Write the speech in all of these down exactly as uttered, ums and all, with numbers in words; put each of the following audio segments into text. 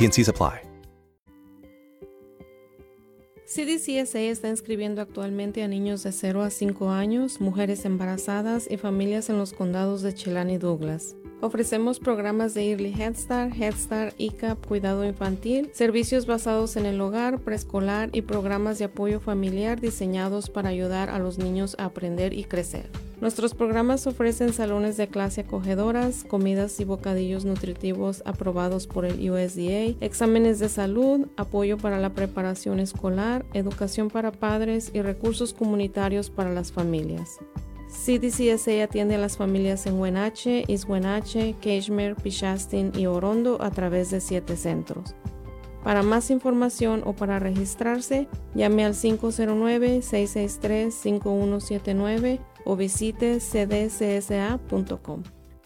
T and C's apply. C D C S A está inscribiendo actualmente a niños de cero a cinco años, mujeres embarazadas y familias en los condados de Chelan y Douglas. Ofrecemos programas de Early Head Start, Head Start, I C A P, cuidado infantil, servicios basados en el hogar, preescolar y programas de apoyo familiar diseñados para ayudar a los niños a aprender y crecer. Nuestros programas ofrecen salones de clase acogedoras, comidas y bocadillos nutritivos aprobados por el U S D A, exámenes de salud, apoyo para la preparación escolar, educación para padres y recursos comunitarios para las familias. C D C S A atiende a las familias en Wenatchee, East Wenatchee, Cashmere, Pichastin y Orondo a través de siete centros. Para más información o para registrarse, llame al cinco cero nueve, seis seis tres, cinco uno siete nueve o visite c d c s a punto com.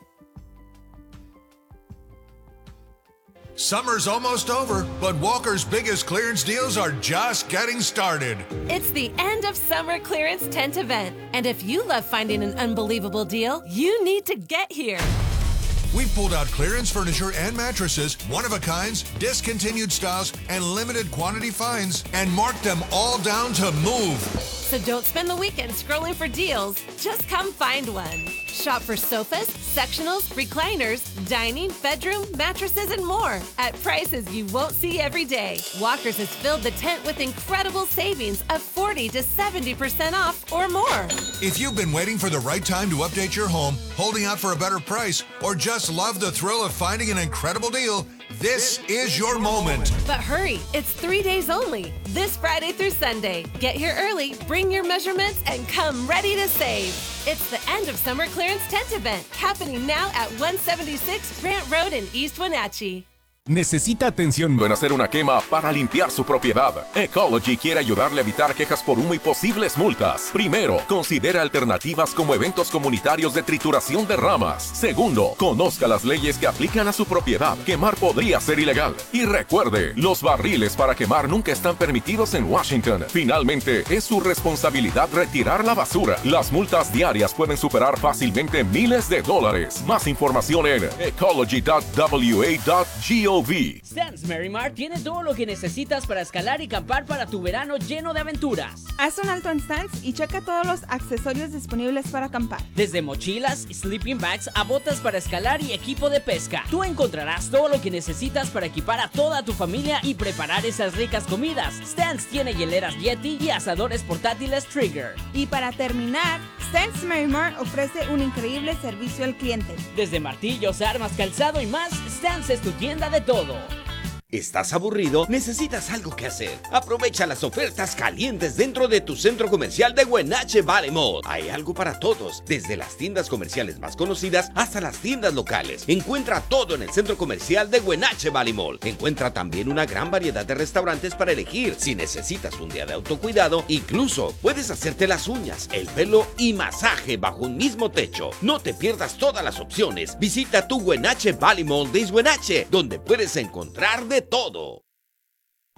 Summer's almost over, but Walker's biggest clearance deals are just getting started. It's the end of summer clearance tent event, and if you love finding an unbelievable deal, you need to get here. We've pulled out clearance furniture and mattresses, one-of-a-kinds, discontinued styles, and limited quantity finds, and marked them all down to move. So don't spend the weekend scrolling for deals. Just come find one. Shop for sofas, sectionals, recliners, dining, bedroom, mattresses, and more at prices you won't see every day. Walker's has filled the tent with incredible savings of forty to seventy percent off or more. If you've been waiting for the right time to update your home, holding out for a better price, or just love the thrill of finding an incredible deal, this is your moment. But hurry, it's three days only. This Friday through Sunday. Get here early, bring your measurements, and come ready to save. It's the end of summer clearance tent event happening now at one seventy-six Grant Road in East Wenatchee. ¿Necesita atención en hacer una quema para limpiar su propiedad? Ecology quiere ayudarle a evitar quejas por humo y posibles multas. Primero, considera alternativas como eventos comunitarios de trituración de ramas. Segundo, conozca las leyes que aplican a su propiedad. Quemar podría ser ilegal. Y recuerde, los barriles para quemar nunca están permitidos en Washington. Finalmente, es su responsabilidad retirar la basura. Las multas diarias pueden superar fácilmente miles de dólares. Más información en ecology punto w a punto gov. Stan's Merrimar tiene todo lo que necesitas para escalar y acampar para tu verano lleno de aventuras. Haz un alto en Stan's y checa todos los accesorios disponibles para acampar. Desde mochilas, sleeping bags a botas para escalar y equipo de pesca. Tú encontrarás todo lo que necesitas para equipar a toda tu familia y preparar esas ricas comidas. Stan's tiene hieleras Yeti y asadores portátiles Trigger. Y para terminar, Stan's Merrimar ofrece un increíble servicio al cliente. Desde martillos, armas, calzado y más, Stan's es tu tienda de todo. ¿Estás aburrido? ¿Necesitas algo que hacer? Aprovecha las ofertas calientes dentro de tu centro comercial de Wenatchee Valley Mall. Hay algo para todos, desde las tiendas comerciales más conocidas hasta las tiendas locales. Encuentra todo en el centro comercial de Wenatchee Valley Mall. Encuentra también una gran variedad de restaurantes para elegir. Si necesitas un día de autocuidado, incluso puedes hacerte las uñas, el pelo y masaje bajo un mismo techo. No te pierdas todas las opciones. Visita tu Wenatchee Valley Mall de East Wenatchee, donde puedes encontrar de todo.